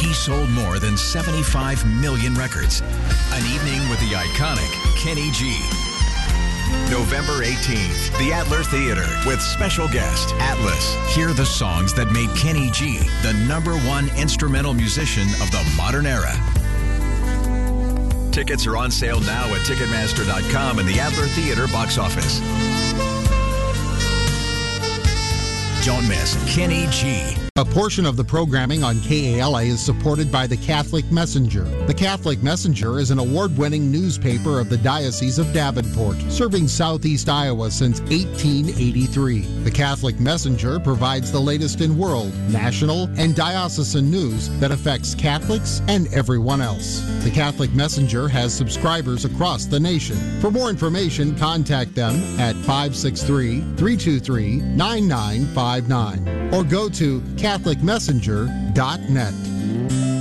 He sold more than 75 million records. An evening with the iconic Kenny G. November 18th, the Adler Theater with special guest Atlas. Hear the songs that made Kenny G the #1 instrumental musician of the modern era. Tickets are on sale now at Ticketmaster.com and the Adler Theater box office. Don't miss Kenny G. A portion of the programming on KALA is supported by the Catholic Messenger. The Catholic Messenger is an award-winning newspaper of the Diocese of Davenport, serving southeast Iowa since 1883. The Catholic Messenger provides the latest in world, national, and diocesan news that affects Catholics and everyone else. The Catholic Messenger has subscribers across the nation. For more information, contact them at 563-323-9959 or go to CatholicMessenger.net.